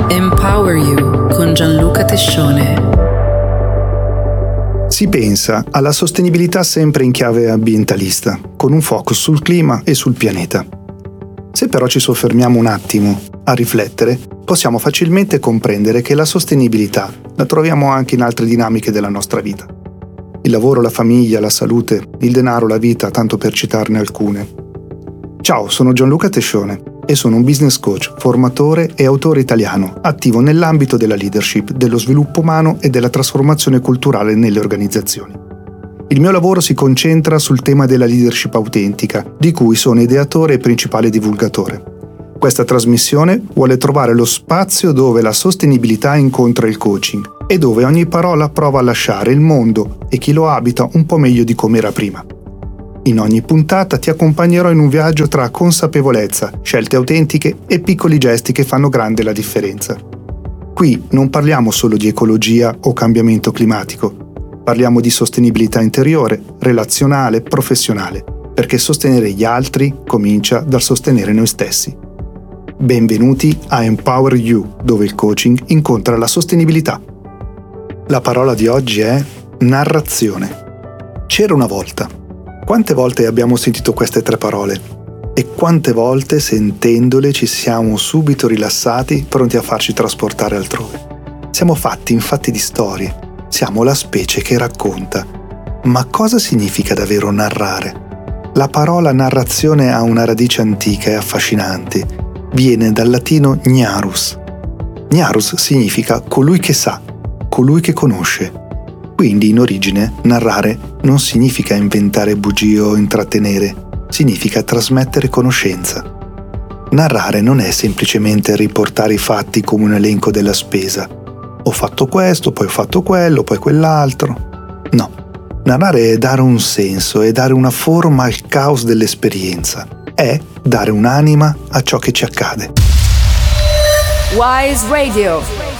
Empower You con Gianluca Tescione. Si pensa alla sostenibilità sempre in chiave ambientalista, con un focus sul clima e sul pianeta. Se però ci soffermiamo un attimo a riflettere, possiamo facilmente comprendere che la sostenibilità la troviamo anche in altre dinamiche della nostra vita. Il lavoro, la famiglia, la salute, il denaro, la vita, tanto per citarne alcune. Ciao, sono Gianluca Tescione e sono un business coach, formatore e autore italiano, attivo nell'ambito della leadership, dello sviluppo umano e della trasformazione culturale nelle organizzazioni. Il mio lavoro si concentra sul tema della leadership autentica, di cui sono ideatore e principale divulgatore. Questa trasmissione vuole trovare lo spazio dove la sostenibilità incontra il coaching e dove ogni parola prova a lasciare il mondo e chi lo abita un po' meglio di come era prima. In ogni puntata ti accompagnerò in un viaggio tra consapevolezza, scelte autentiche e piccoli gesti che fanno grande la differenza. Qui non parliamo solo di ecologia o cambiamento climatico, parliamo di sostenibilità interiore, relazionale, professionale, perché sostenere gli altri comincia dal sostenere noi stessi. Benvenuti a Empower You, dove il coaching incontra la sostenibilità. La parola di oggi è narrazione. C'era una volta. Quante volte abbiamo sentito queste tre parole? E quante volte, sentendole, ci siamo subito rilassati, pronti a farci trasportare altrove? Siamo fatti infatti di storie. Siamo la specie che racconta. Ma cosa significa davvero narrare? La parola narrazione ha una radice antica e affascinante. Viene dal latino gnarus. Gnarus significa colui che sa, colui che conosce. Quindi in origine narrare non significa inventare bugie o intrattenere, significa trasmettere conoscenza. Narrare non è semplicemente riportare i fatti come un elenco della spesa. Ho fatto questo, poi ho fatto quello, poi quell'altro. No, narrare è dare un senso, è dare una forma al caos dell'esperienza, è dare un'anima a ciò che ci accade. Wise Radio.